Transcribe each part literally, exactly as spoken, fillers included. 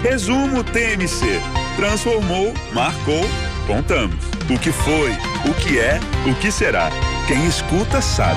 Resumo T M C. Transformou, marcou, contamos. O que foi, o que é, o que será. Quem escuta sabe.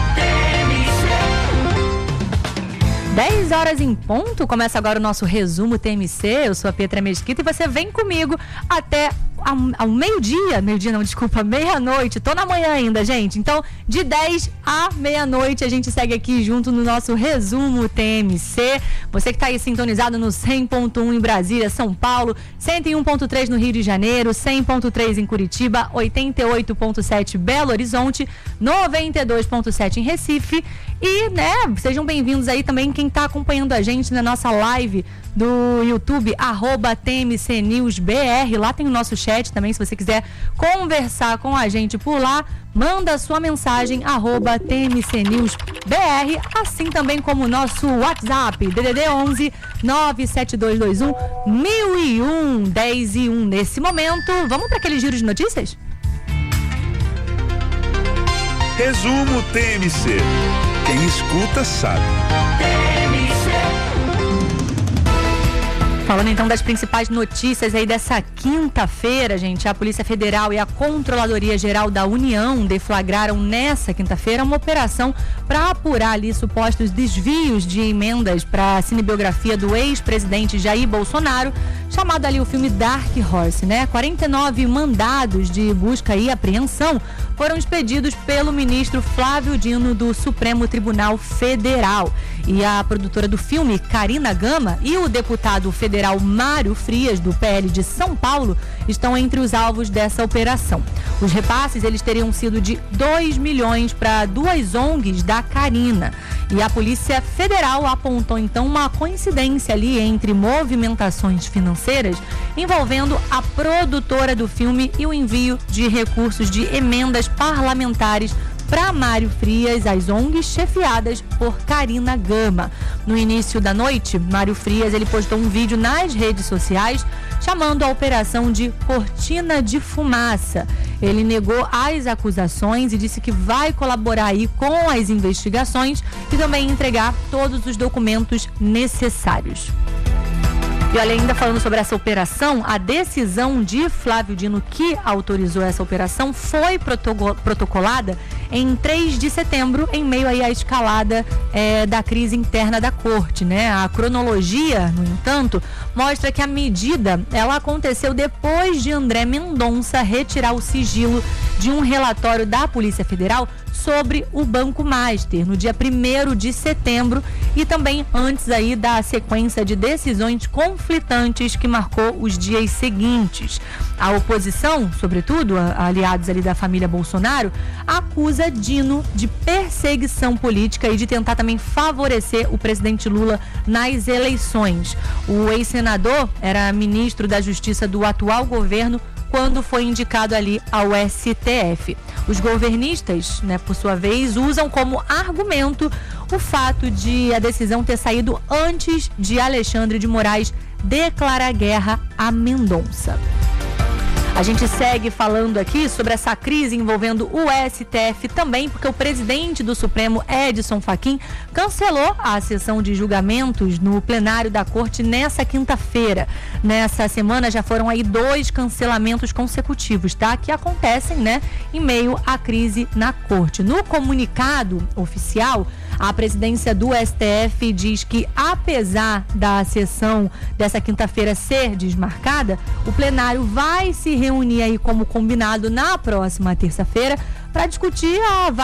dez horas em ponto, começa agora o nosso Resumo T M C. Eu sou a Petra Mesquita e você vem comigo até ao, ao meio-dia, meio-dia não, desculpa, meia-noite, tô na manhã ainda, gente. Então, de dez à meia-noite, a gente segue aqui junto no nosso Resumo T M C. Você que tá aí sintonizado no cem ponto um em Brasília, São Paulo, cento e um ponto três no Rio de Janeiro, cem ponto três em Curitiba, oitenta e oito ponto sete Belo Horizonte, noventa e dois ponto sete em Recife. E, né, sejam bem-vindos aí também quem tá acompanhando a gente na nossa live do YouTube, arroba T M C News B R. Lá tem o nosso chat também, se você quiser conversar com a gente por lá, manda sua mensagem, arroba T M C News B R, assim também como o nosso WhatsApp, D D D onze nove sete dois dois um mil e um dez e um. Nesse momento, vamos para aquele giro de notícias? Resumo T M C. Quem escuta sabe. Falando então das principais notícias aí dessa quinta-feira, gente, a Polícia Federal e a Controladoria Geral da União deflagraram nessa quinta-feira uma operação para apurar ali supostos desvios de emendas para a cinebiografia do ex-presidente Jair Bolsonaro, chamado ali o filme Dark Horse, né? quarenta e nove mandados de busca e apreensão foram expedidos pelo ministro Flávio Dino do Supremo Tribunal Federal. E a produtora do filme, Karina Gama, e o deputado federal Mário Frias, do P L de São Paulo, estão entre os alvos dessa operação. Os repasses, eles teriam sido de dois milhões para duas O N Gs da Karina. E a Polícia Federal apontou, então, uma coincidência ali entre movimentações financeiras envolvendo a produtora do filme e o envio de recursos de emendas parlamentares para Mário Frias, as O N Gs chefiadas por Karina Gama. No início da noite, Mário Frias ele postou um vídeo nas redes sociais chamando a operação de Cortina de Fumaça. Ele negou as acusações e disse que vai colaborar aí com as investigações e também entregar todos os documentos necessários. E olha, ainda falando sobre essa operação, a decisão de Flávio Dino que autorizou essa operação foi protocolada em três de setembro, em meio aí à escalada é, da crise interna da corte, né? A cronologia, no entanto, mostra que a medida, ela aconteceu depois de André Mendonça retirar o sigilo de um relatório da Polícia Federal sobre o Banco Master, no dia primeiro de setembro, e também antes aí da sequência de decisões conflitantes que marcou os dias seguintes. A oposição, sobretudo, aliados ali da família Bolsonaro, acusa Dino de perseguição política e de tentar também favorecer o presidente Lula nas eleições. O ex-senador era ministro da Justiça do atual governo quando foi indicado ali ao S T F. Os governistas, né, por sua vez, usam como argumento o fato de a decisão ter saído antes de Alexandre de Moraes declarar guerra a Mendonça. A gente segue falando aqui sobre essa crise envolvendo o S T F também, porque o presidente do Supremo, Edson Fachin, cancelou a sessão de julgamentos no plenário da corte nessa quinta-feira. Nessa semana já foram aí dois cancelamentos consecutivos, tá? Que acontecem, né, em meio à crise na corte. No comunicado oficial, a presidência do S T F diz que, apesar da sessão dessa quinta-feira ser desmarcada, o plenário vai se reunir aí como combinado na próxima terça-feira para discutir a